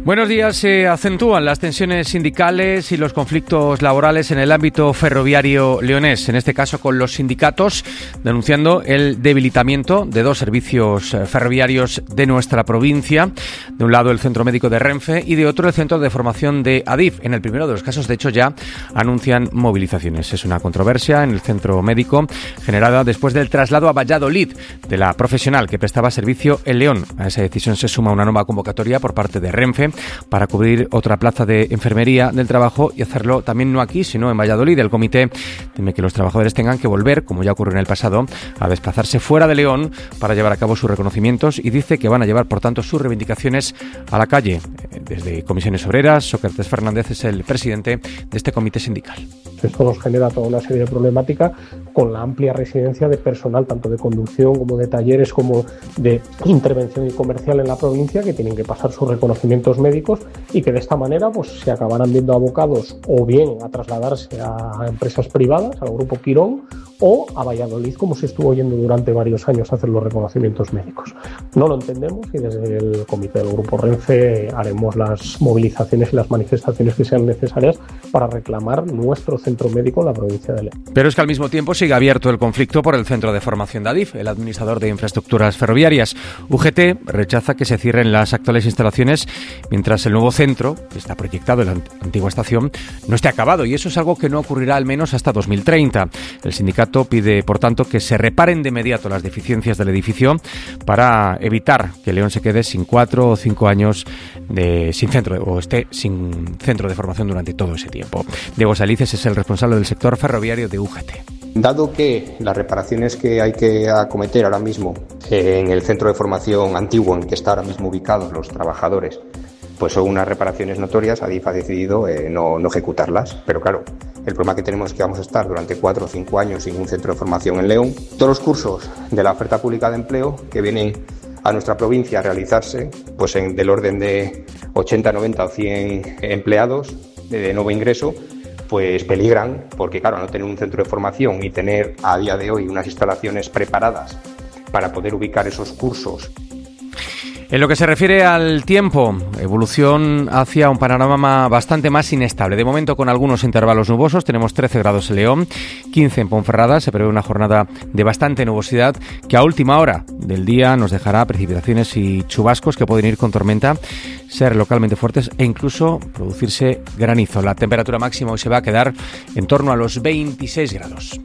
Buenos días. Se acentúan las tensiones sindicales y los conflictos laborales en el ámbito ferroviario leonés, en este caso con los sindicatos denunciando el debilitamiento de dos servicios ferroviarios de nuestra provincia. De un lado el Centro Médico de Renfe y de otro el Centro de Formación de Adif. En el primero de los casos, de hecho, ya anuncian movilizaciones. Es una controversia en el Centro Médico generada después del traslado a Valladolid de la profesional que prestaba servicio en León. A esa decisión se suma una nueva convocatoria por parte de Renfe para cubrir otra plaza de enfermería del trabajo y hacerlo también no aquí, sino en Valladolid. El comité teme que los trabajadores tengan que volver, como ya ocurrió en el pasado, a desplazarse fuera de León para llevar a cabo sus reconocimientos y dice que van a llevar, por tanto, sus reivindicaciones a la calle. Desde Comisiones Obreras, Sócrates Fernández es el presidente de este comité sindical. Esto nos genera toda una serie de problemática con la amplia residencia de personal, tanto de conducción como de talleres, como de intervención y comercial en la provincia, que tienen que pasar sus reconocimientos médicos y que de esta manera pues se acabarán viendo abocados o bien a trasladarse a empresas privadas, al Grupo Quirón, o a Valladolid, como se estuvo yendo durante varios años a hacer los reconocimientos médicos. No lo entendemos y desde el comité del Grupo Renfe haremos las movilizaciones y las manifestaciones que sean necesarias para reclamar nuestro centro médico en la provincia de León. Pero es que al mismo tiempo sigue abierto el conflicto por el Centro de Formación de Adif. El administrador de infraestructuras ferroviarias, UGT, rechaza que se cierren las actuales instalaciones mientras el nuevo centro, que está proyectado en la antigua estación, no esté acabado, y eso es algo que no ocurrirá al menos hasta 2030. El sindicato pide, por tanto, que se reparen de inmediato las deficiencias del edificio para evitar que León se quede sin 4 o 5 años sin centro, o esté sin centro de formación durante todo ese tiempo. Diego Salices es el responsable del sector ferroviario de UGT. Dado que las reparaciones que hay que acometer ahora mismo en el centro de formación antiguo en que está ahora mismo ubicados los trabajadores, pues son unas reparaciones notorias, Adif ha decidido no ejecutarlas. Pero claro, el problema que tenemos es que vamos a estar durante 4 o 5 años sin un centro de formación en León. Todos los cursos de la oferta pública de empleo que vienen a nuestra provincia a realizarse, pues del orden de 80, 90 o 100 empleados de nuevo ingreso, pues peligran, porque claro, no tener un centro de formación y tener a día de hoy unas instalaciones preparadas para poder ubicar esos cursos. En lo que se refiere al tiempo, evolución hacia un panorama bastante más inestable. De momento, con algunos intervalos nubosos, tenemos 13 grados en León, 15 en Ponferrada. Se prevé una jornada de bastante nubosidad que a última hora del día nos dejará precipitaciones y chubascos que pueden ir con tormenta, ser localmente fuertes e incluso producirse granizo. La temperatura máxima hoy se va a quedar en torno a los 26 grados.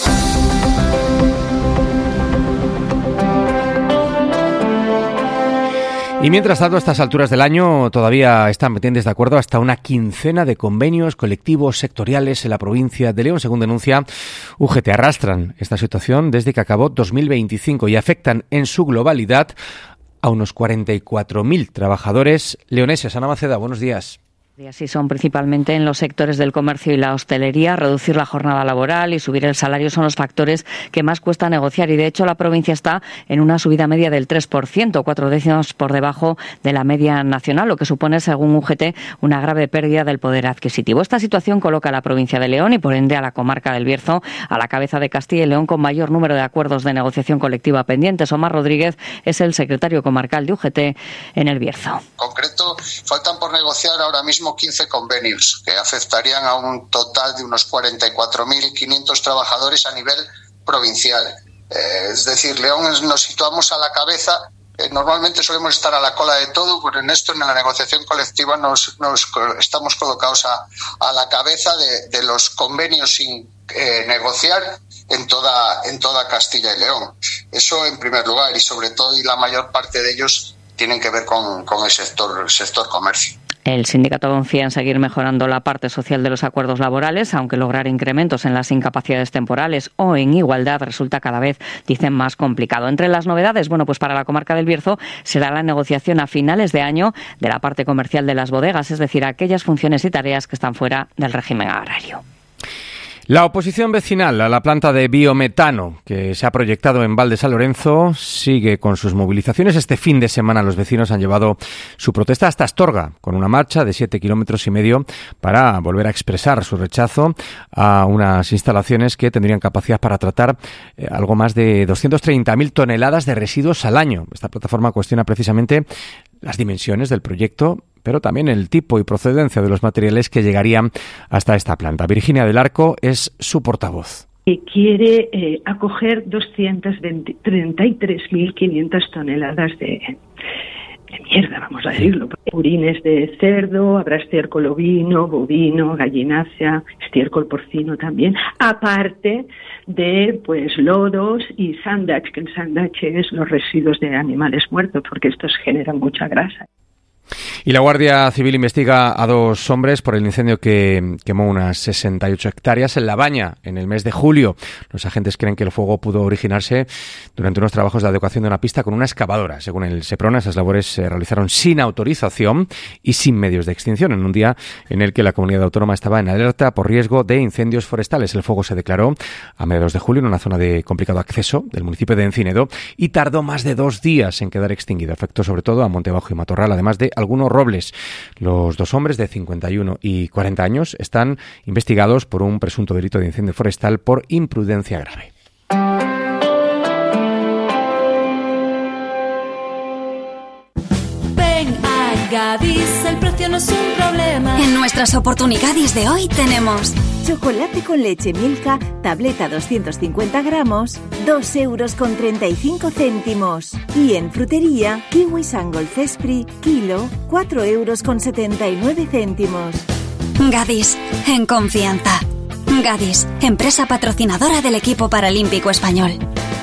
Y mientras tanto, a estas alturas del año todavía están pendientes de acuerdo hasta una quincena de convenios colectivos sectoriales en la provincia de León, según denuncia UGT. Arrastran esta situación desde que acabó 2025 y afectan en su globalidad a unos 44.000 trabajadores leoneses. Ana Maceda, buenos días. Y así son principalmente en los sectores del comercio y la hostelería. Reducir la jornada laboral y subir el salario son los factores que más cuesta negociar, y de hecho la provincia está en una subida media del 3%, 4 décimos por debajo de la media nacional, lo que supone, según UGT, una grave pérdida del poder adquisitivo. Esta situación coloca a la provincia de León y por ende a la comarca del Bierzo a la cabeza de Castilla y León con mayor número de acuerdos de negociación colectiva pendientes. Omar Rodríguez es el secretario comarcal de UGT en el Bierzo. En concreto, faltan por negociar ahora mismo 15 convenios que afectarían a un total de unos 44.500 trabajadores a nivel provincial. Es decir, León nos situamos a la cabeza. Normalmente solemos estar a la cola de todo, pero en esto, en la negociación colectiva, nos estamos colocados a la cabeza de los convenios sin negociar en toda Castilla y León. Eso en primer lugar, y sobre todo, y la mayor parte de ellos tienen que ver con el sector comercio. El sindicato confía en seguir mejorando la parte social de los acuerdos laborales, aunque lograr incrementos en las incapacidades temporales o en igualdad resulta cada vez, dicen, más complicado. Entre las novedades, pues para la comarca del Bierzo será la negociación a finales de año de la parte comercial de las bodegas, es decir, aquellas funciones y tareas que están fuera del régimen agrario. La oposición vecinal a la planta de biometano que se ha proyectado en Val de San Lorenzo sigue con sus movilizaciones. Este fin de semana los vecinos han llevado su protesta hasta Astorga, con una marcha de 7,5 kilómetros para volver a expresar su rechazo a unas instalaciones que tendrían capacidad para tratar algo más de 230.000 toneladas de residuos al año. Esta plataforma cuestiona precisamente las dimensiones del proyecto pero también el tipo y procedencia de los materiales que llegarían hasta esta planta. Virginia del Arco es su portavoz. Quiere acoger 233.500 toneladas de mierda, vamos a decirlo. Purines de cerdo, habrá estiércol ovino, bovino, gallinácea, estiércol porcino también, aparte de lodos y sandach, que el sandach es los residuos de animales muertos, porque estos generan mucha grasa. Y la Guardia Civil investiga a 2 hombres por el incendio que quemó unas 68 hectáreas en La Baña en el mes de julio. Los agentes creen que el fuego pudo originarse durante unos trabajos de adecuación de una pista con una excavadora. Según el Seprona, esas labores se realizaron sin autorización y sin medios de extinción, en un día en el que la comunidad autónoma estaba en alerta por riesgo de incendios forestales. El fuego se declaró a mediados de julio en una zona de complicado acceso del municipio de Encinedo y tardó más de 2 días en quedar extinguido. Afectó sobre todo a Montebajo y Matorral, además de algunos robles. Los 2 hombres de 51 y 40 años están investigados por un presunto delito de incendio forestal por imprudencia grave. Ven a Gadis, el precio no es un problema. En nuestras oportunidades de hoy tenemos chocolate con leche Milka, tableta 250 gramos, 2,35 €. Y en frutería, kiwi Sangol Cespri, kilo, 4,79 €. Gadis, en confianza. Gadis, empresa patrocinadora del equipo paralímpico español.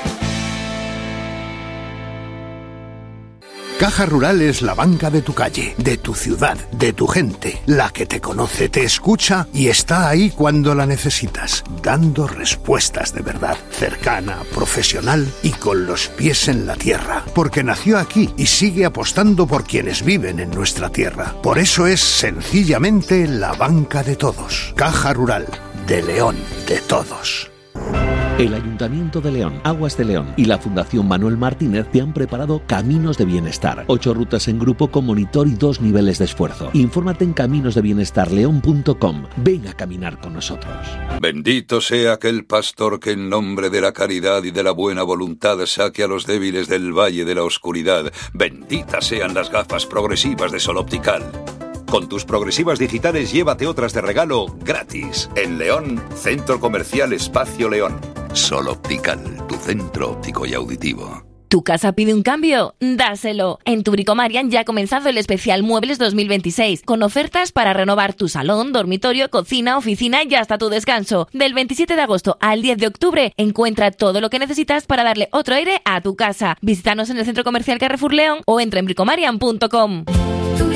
Caja Rural es la banca de tu calle, de tu ciudad, de tu gente, la que te conoce, te escucha y está ahí cuando la necesitas, dando respuestas de verdad, cercana, profesional y con los pies en la tierra, porque nació aquí y sigue apostando por quienes viven en nuestra tierra. Por eso es sencillamente la banca de todos. Caja Rural, de León, de todos. El Ayuntamiento de León, Aguas de León y la Fundación Manuel Martínez te han preparado Caminos de Bienestar. 8 rutas en grupo con monitor y 2 niveles de esfuerzo. Infórmate en caminosdebienestarleón.com. Ven a caminar con nosotros. Bendito sea aquel pastor que en nombre de la caridad y de la buena voluntad saque a los débiles del valle de la oscuridad. Benditas sean las gafas progresivas de Sol Optical. Con tus progresivas digitales llévate otras de regalo gratis. En León, Centro Comercial Espacio León. Sol Optical, tu centro óptico y auditivo. ¿Tu casa pide un cambio? ¡Dáselo! En tu Bricomarian ya ha comenzado el especial Muebles 2026, con ofertas para renovar tu salón, dormitorio, cocina, oficina y hasta tu descanso. Del 27 de agosto al 10 de octubre, encuentra todo lo que necesitas para darle otro aire a tu casa. Visítanos en el Centro Comercial Carrefour León o entra en bricomarian.com.